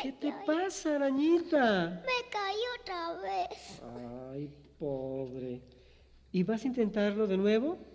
¿Qué te pasa, arañita? Me caí otra vez. Ay, pobre. ¿Y vas a intentarlo de nuevo?